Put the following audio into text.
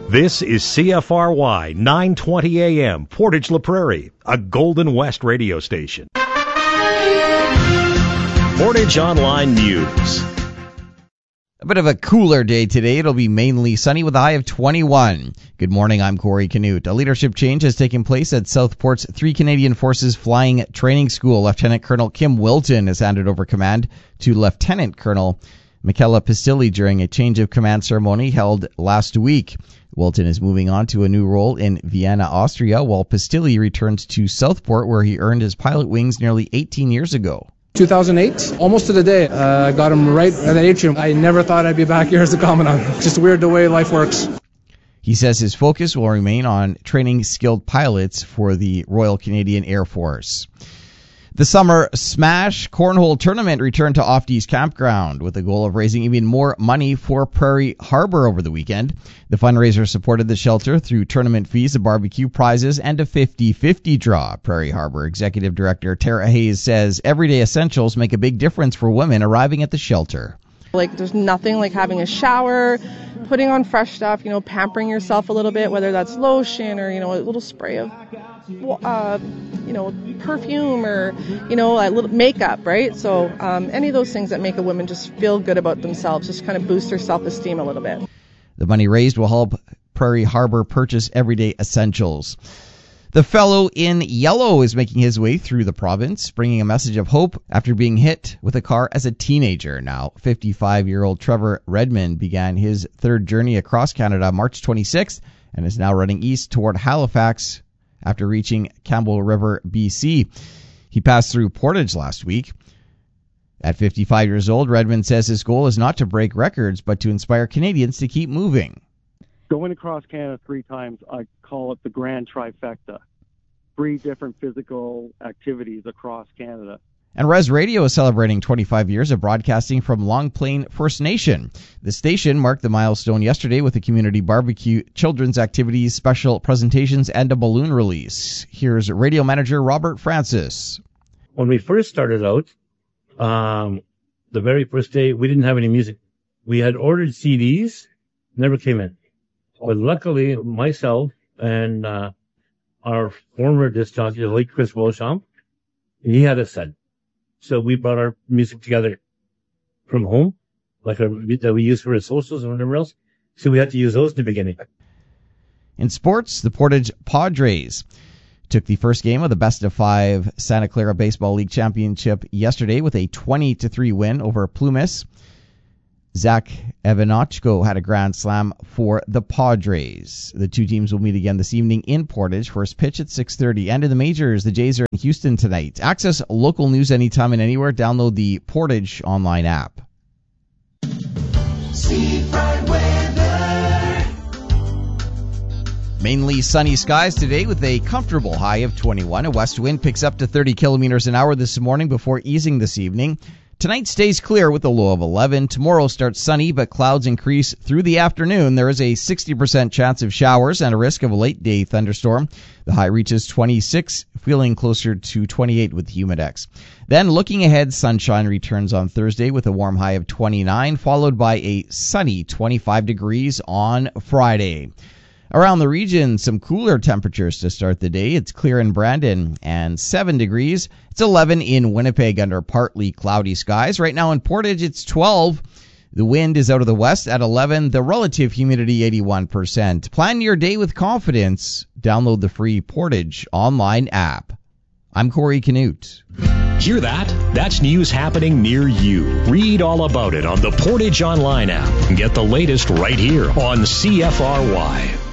This is CFRY 920 AM, Portage La Prairie, a Golden West radio station. Portage Online News. A bit of a cooler day today. It'll be mainly sunny with a high of 21. Good morning, I'm Corey Canute. A leadership change has taken place at Southport's 3 Canadian Forces Flying Training School. Lieutenant Colonel Kim Wilton has handed over command to Lieutenant Colonel Michaela Pistilli during a change of command ceremony held last week. Wilton is moving on to a new role in Vienna, Austria, while Pistilli returns to Southport, where he earned his pilot wings nearly 18 years ago. 2008, almost to the day. I got him right at the atrium. I never thought I'd be back here as a commandant. It's just weird the way life works. He says his focus will remain on training skilled pilots for the Royal Canadian Air Force. The Summer Smash Cornhole Tournament returned to Ofties Campground with the goal of raising even more money for Prairie Harbor over the weekend. The fundraiser supported the shelter through tournament fees, a barbecue, prizes, and a 50-50 draw. Prairie Harbor Executive Director Tara Hayes says everyday essentials make a big difference for women arriving at the shelter. There's nothing like having a shower, putting on fresh stuff, pampering yourself a little bit, whether that's lotion or, a little spray of perfume or, a little makeup, right? So any of those things that make a woman just feel good about themselves, just kind of boost their self-esteem a little bit. The money raised will help Prairie Harbor purchase everyday essentials. The fellow in yellow is making his way through the province, bringing a message of hope after being hit with a car as a teenager. Now, 55-year-old Trevor Redmond began his third journey across Canada March 26th and is now running east toward Halifax after reaching Campbell River, BC. He passed through Portage last week. At 55 years old, Redmond says his goal is not to break records, but to inspire Canadians to keep moving. Going across Canada 3 times, I call it the grand trifecta. 3 different physical activities across Canada. And Res Radio is celebrating 25 years of broadcasting from Long Plain First Nation. The station marked the milestone yesterday with a community barbecue, children's activities, special presentations, and a balloon release. Here's radio manager Robert Francis. When we first started out, the very first day, we didn't have any music. We had ordered CDs, never came in. But luckily, myself and our former disc jockey, the late Chris Beauchamp, he had a set. So we brought our music together from home, that we use for our socials and whatever else. So we had to use those in the beginning. In sports, the Portage Padres took the first game of the best-of-5 Santa Clara Baseball League Championship yesterday with a 20-3 win over Plumas. Zach Evanochko had a grand slam for the Padres. The two teams will meet again this evening in Portage. First pitch at 6:30. And in the majors, the Jays are in Houston tonight. Access local news anytime and anywhere. Download the Portage online app. Seafront weather. Mainly sunny skies today with a comfortable high of 21. A west wind picks up to 30 kilometers an hour this morning before easing this evening. Tonight stays clear with a low of 11. Tomorrow starts sunny, but clouds increase through the afternoon. There is a 60% chance of showers and a risk of a late-day thunderstorm. The high reaches 26, feeling closer to 28 with Humidex. Then looking ahead, sunshine returns on Thursday with a warm high of 29, followed by a sunny 25 degrees on Friday. Around the region, some cooler temperatures to start the day. It's clear in Brandon and 7 degrees. It's 11 in Winnipeg under partly cloudy skies. Right now in Portage, it's 12. The wind is out of the west at 11. The relative humidity, 81%. Plan your day with confidence. Download the free Portage online app. I'm Corey Canute. Hear that? That's news happening near you. Read all about it on the Portage Online app and get the latest right here on CFRY.